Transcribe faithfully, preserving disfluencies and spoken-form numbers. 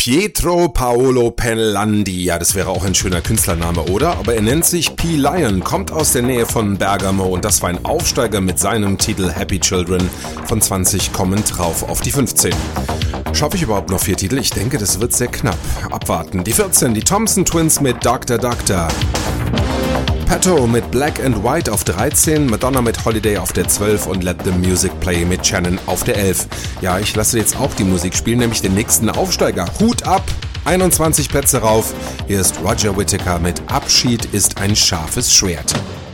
Pietro Paolo Pellandi, ja, das wäre auch ein schöner Künstlername, oder? Aber er nennt sich P. Lion, kommt aus der Nähe von Bergamo und das war ein Aufsteiger mit seinem Titel Happy Children. Von zwanzig kommen drauf auf die fünfzehn. Schaffe ich überhaupt noch vier Titel? Ich denke, das wird sehr knapp. Abwarten. Die vierzehn, die Thompson Twins mit Doctor Doctor. Pato mit Black and White auf dreizehn, Madonna mit Holiday auf der zwölf und Let the Music Play mit Shannon auf der elf. Ja, ich lasse jetzt auch die Musik spielen, nämlich den nächsten Aufsteiger. Hut ab! einundzwanzig Plätze rauf. Hier ist Roger Whittaker mit Abschied ist ein scharfes Schwert.